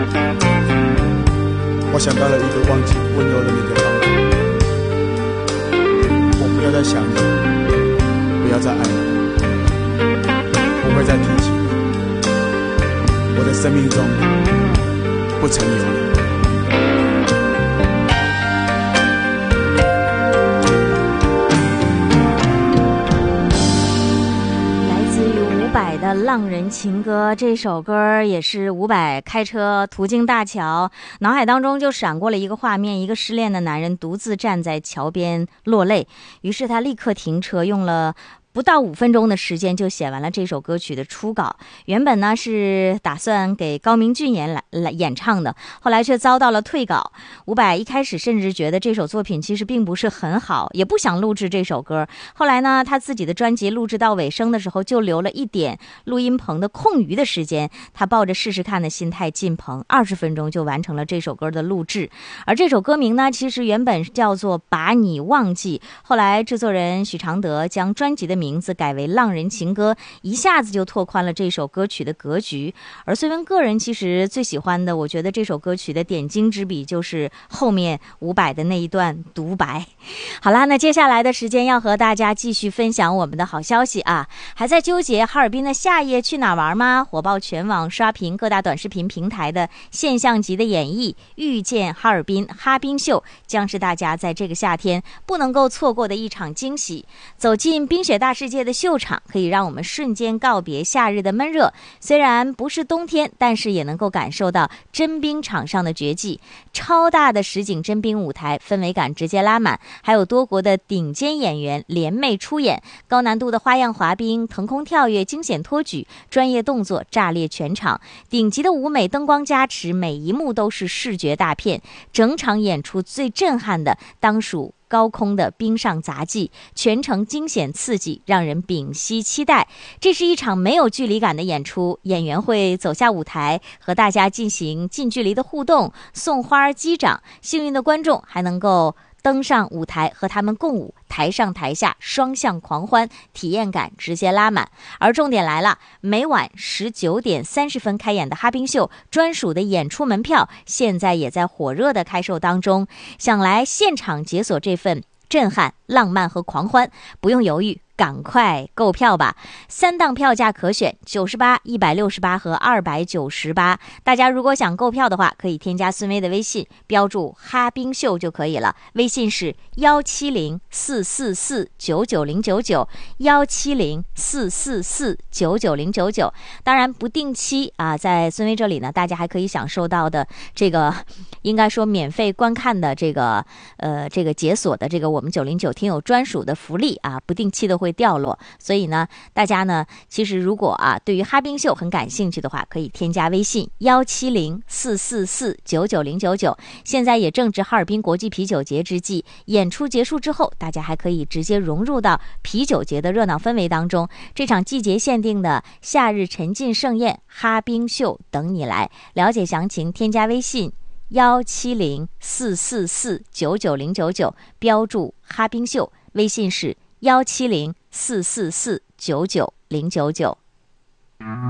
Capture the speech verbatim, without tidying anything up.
我想到了一个忘记温柔的你的方法，我不要再想你，不要再爱你，不会再提起你，我的生命中不曾有你。 伍佰的《浪人情歌》这首歌也是伍佰开车途经大桥，脑海当中就闪过了一个画面，一个失恋的男人独自站在桥边落泪，于是他立刻停车，用了不到五分钟的时间就写完了这首歌曲的初稿。原本呢是打算给高明俊演来来演唱的，后来却遭到了退稿。伍佰一开始甚至觉得这首作品其实并不是很好，也不想录制这首歌。后来呢，他自己的专辑录制到尾声的时候，就留了一点录音棚的空余的时间，他抱着试试看的心态进棚，二十分钟就完成了这首歌的录制。而这首歌名呢，其实原本叫做《把你忘记》，后来制作人许常德将专辑的名字改为《浪人情歌》，一下子就拓宽了这首歌曲的格局。而虽文个人其实最喜欢的，我觉得这首歌曲的点睛之笔就是后面伍佰的那一段独白。好啦，那接下来的时间要和大家继续分享我们的好消息啊！还在纠结哈尔滨的夏夜去哪玩吗？火爆全网刷屏各大短视频平台的现象级的演绎《遇见哈尔滨哈冰秀》，将是大家在这个夏天不能够错过的一场惊喜。走进冰雪大世界的秀场，可以让我们瞬间告别夏日的闷热。虽然不是冬天，但是也能够感受到真冰场上的绝技。超大的实景真冰舞台，氛围感直接拉满，还有多国的顶尖演员联袂出演，高难度的花样滑冰、腾空跳跃、惊险托举，专业动作炸裂全场，顶级的舞美灯光加持，每一幕都是视觉大片。整场演出最震撼的当属高空的冰上杂技，全程惊险刺激，让人屏息期待。这是一场没有距离感的演出，演员会走下舞台，和大家进行近距离的互动，送花击掌。幸运的观众还能够登上舞台和他们共舞，台上台下双向狂欢，体验感直接拉满。而重点来了，每晚十九点三十分开演的哈冰秀专属的演出门票，现在也在火热的开售当中。想来现场解锁这份震撼、浪漫和狂欢，不用犹豫，赶快购票吧！三档票价可选，九十八、一百六十八和二百九十八。大家如果想购票的话，可以添加孙威的微信，标注哈冰秀就可以了。微信是幺七零四四四九九零九九，幺七零四四四九九零九九。当然不定期啊，在孙威这里呢，大家还可以享受到的这个，应该说免费观看的这个呃这个解锁的这个我们九零九听友专属的福利啊，不定期的会掉落。所以呢，大家呢，其实如果啊对于哈冰秀很感兴趣的话，可以添加微信幺七零四四四九九零九九。现在也正值哈尔滨国际啤酒节之际，演出结束之后，大家还可以直接融入到啤酒节的热闹氛围当中。这场季节限定的夏日沉浸盛宴哈冰秀等你来。了解详情，添加微信幺七零四四四九九零九九，标注哈冰秀，微信是幺七零四四四九九零九九。